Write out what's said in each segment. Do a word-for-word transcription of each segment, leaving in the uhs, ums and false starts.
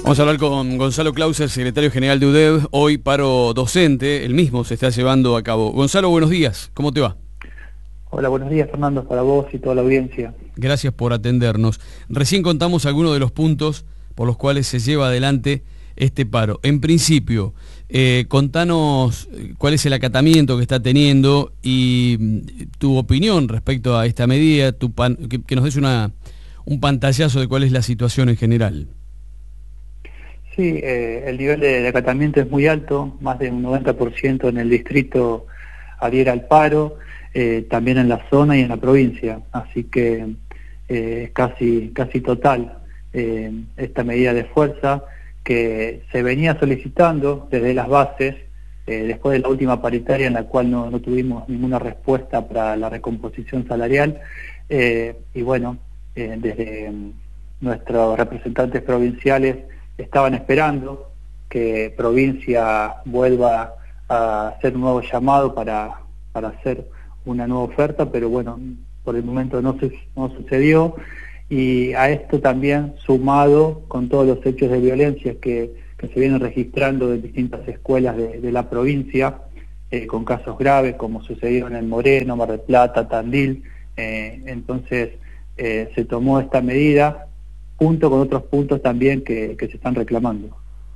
Vamos a hablar con Gonzalo Clauser, secretario general de U D E B. Hoy paro docente, el mismo se está llevando a cabo. Gonzalo, buenos días, ¿cómo te va? Hola, buenos días, Fernando, para vos y toda la audiencia. Gracias por atendernos. Recién contamos algunos de los puntos por los cuales se lleva adelante este paro. En principio, eh, contanos cuál es el acatamiento que está teniendo y tu opinión respecto a esta medida, tu pan, que, que nos des una, un pantallazo de cuál es la situación en general. Sí, eh, el nivel de, de acatamiento es muy alto, más de un noventa por ciento en el distrito adhiere al paro, eh, también en la zona y en la provincia, así que eh, es casi, casi total eh, esta medida de fuerza que se venía solicitando desde las bases, eh, después de la última paritaria en la cual no, no tuvimos ninguna respuesta para la recomposición salarial, eh, y bueno, eh, desde nuestros representantes provinciales estaban esperando que provincia vuelva a hacer un nuevo llamado para, para hacer una nueva oferta, pero bueno, por el momento no, su, no sucedió, y a esto también sumado con todos los hechos de violencia que, que se vienen registrando en distintas escuelas de, de la provincia, eh, con casos graves como sucedieron en Moreno, Mar del Plata, Tandil, eh, entonces eh, se tomó esta medida junto con otros puntos también que, que se están reclamando.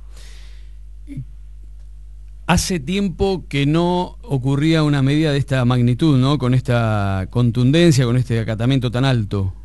Hace tiempo que no ocurría una medida de esta magnitud, ¿no? Con esta contundencia, con este acatamiento tan alto.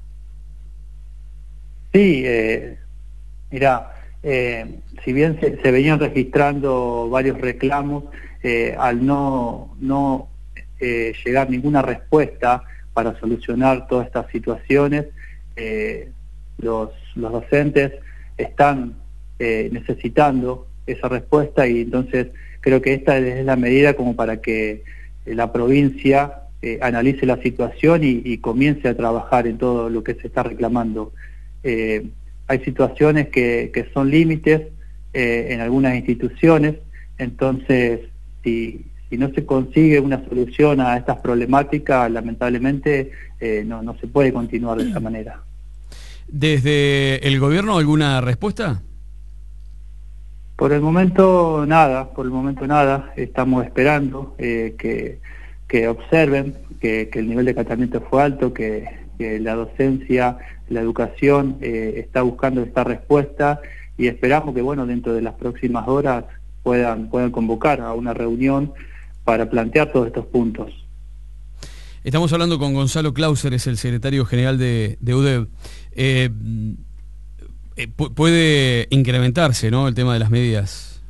Sí, eh, mirá, eh, si bien se, se venían registrando varios reclamos, eh, al no, no eh, llegar ninguna respuesta para solucionar todas estas situaciones, eh, los, los docentes están eh, necesitando esa respuesta, y entonces creo que esta es la medida como para que la provincia eh, analice la situación y, y comience a trabajar en todo lo que se está reclamando. Eh, hay situaciones que, que son límites eh, en algunas instituciones, entonces si, si no se consigue una solución a estas problemáticas, lamentablemente eh, no, no se puede continuar de esa manera. ¿Desde el gobierno alguna respuesta? Por el momento nada, por el momento nada, estamos esperando eh, que, que observen que, que el nivel de acatamiento fue alto, que, que la docencia, la educación eh, está buscando esta respuesta, y esperamos que bueno, dentro de las próximas horas puedan, puedan convocar a una reunión para plantear todos estos puntos. Estamos hablando con Gonzalo Clauser, es el secretario general de, de U D E B. Eh, eh, puede incrementarse, ¿no?, el tema de las medidas.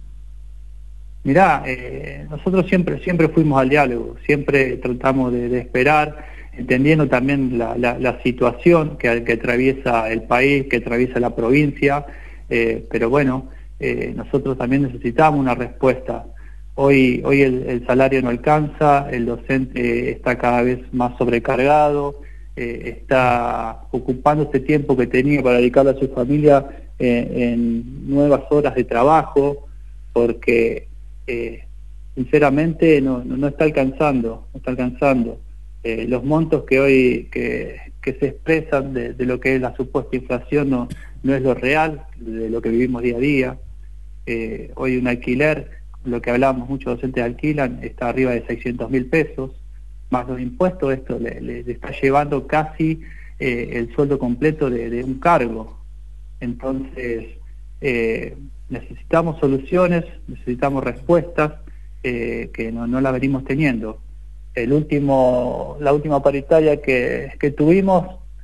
Mirá, eh, nosotros siempre siempre fuimos al diálogo, siempre tratamos de, de esperar, entendiendo también la, la, la situación que, que atraviesa el país, que atraviesa la provincia, eh, pero bueno, eh, nosotros también necesitamos una respuesta. Hoy, hoy el, el salario no alcanza, el docente está cada vez más sobrecargado, eh, está ocupando este tiempo que tenía para dedicarle a su familia eh, en nuevas horas de trabajo, porque eh, sinceramente no, no, no está alcanzando, no está alcanzando. Eh, los montos que hoy que, que se expresan de, de lo que es la supuesta inflación no, no es lo real, de lo que vivimos día a día. Eh, hoy un alquiler, lo que hablamos, muchos docentes alquilan, está arriba de seiscientos mil pesos, más los impuestos, esto le, le, le está llevando casi eh, el sueldo completo de, de un cargo. Entonces, eh, necesitamos soluciones, necesitamos respuestas eh, que no, no las venimos teniendo. El último, la última paritaria que, que tuvimos,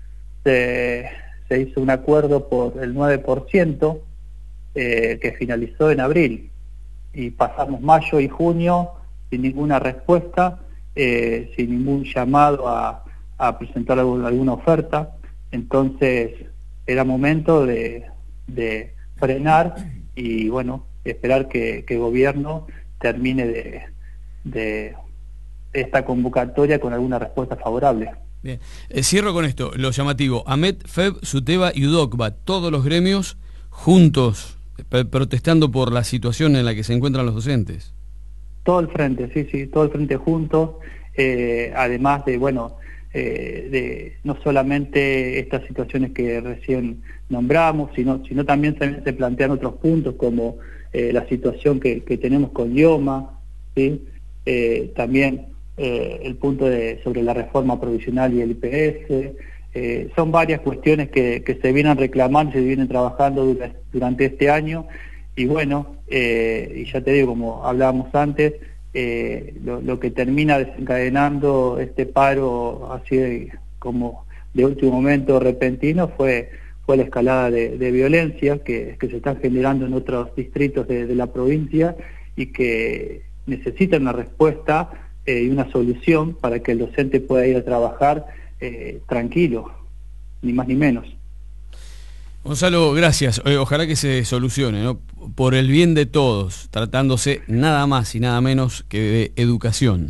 se, se hizo un acuerdo por el nueve por ciento eh, que finalizó en abril, y pasamos mayo y junio sin ninguna respuesta, eh, sin ningún llamado a, a presentar alguna oferta. Entonces era momento de, de frenar y bueno, esperar que, que el gobierno termine de, de esta convocatoria con alguna respuesta favorable. Bien, eh, cierro con esto, lo llamativo: AMET, FEB, SUTEBA y UDOCBA, todos los gremios juntos protestando por la situación en la que se encuentran los docentes. Todo el frente, sí, sí, todo el frente juntos, eh, además de, bueno, eh, de no solamente estas situaciones que recién nombramos, sino, sino también, también se plantean otros puntos como eh, la situación que, que tenemos con IOMA, ¿sí? eh, también eh, el punto de, sobre la reforma provisional y el I P S. Eh, son varias cuestiones que, que se vienen reclamando, se vienen trabajando durante, durante este año, y bueno, eh, y ya te digo, como hablábamos antes, eh, lo, lo que termina desencadenando este paro así de, como de último momento repentino fue, fue la escalada de, de violencia que, que se está generando en otros distritos de, de la provincia y que necesitan una respuesta eh, y una solución para que el docente pueda ir a trabajar eh, tranquilo, ni más ni menos. Gonzalo, gracias. Ojalá que se solucione, ¿no? Por el bien de todos, tratándose nada más y nada menos que de educación.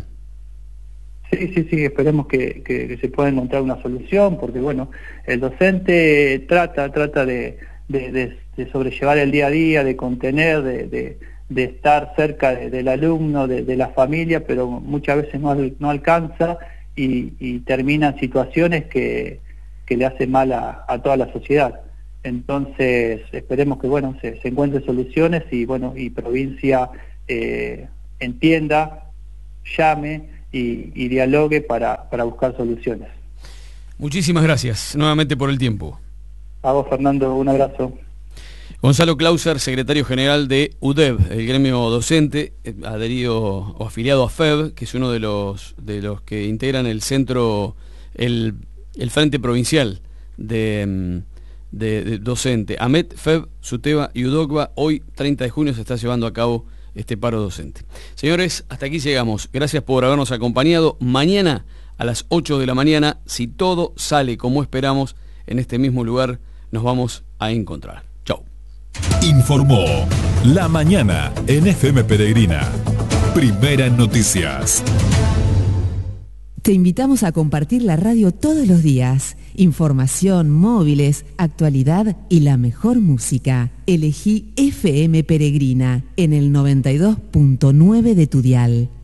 Sí, sí, sí, esperemos que, que, que se pueda encontrar una solución, porque bueno, el docente trata, trata de, de, de, de sobrellevar el día a día, de contener, de, de, de estar cerca de, del alumno, de, de la familia, pero muchas veces no, no alcanza y, y termina en situaciones que, que le hacen mal a, a toda la sociedad. Entonces esperemos que bueno se, se encuentren soluciones y bueno y provincia eh, entienda, llame y, y dialogue para, para buscar soluciones. Muchísimas gracias nuevamente por el tiempo. A vos, Fernando, un abrazo. Gonzalo Clauser, secretario general de U D E B, el gremio docente, adherido o afiliado a F E B, que es uno de los de los que integran el centro, el, el Frente Provincial de... De, de docente. AMET, F E B, SUTEBA y UDOCBA, hoy treinta de junio se está llevando a cabo este paro docente. Señores, hasta aquí llegamos. Gracias por habernos acompañado. Mañana a las ocho de la mañana, si todo sale como esperamos, en este mismo lugar nos vamos a encontrar. Chau. Informó La Mañana en F M Peregrina. Primera en noticias. Te invitamos a compartir la radio todos los días. Información, móviles, actualidad y la mejor música. Elegí F M Peregrina en el noventa y dos punto nueve de tu dial.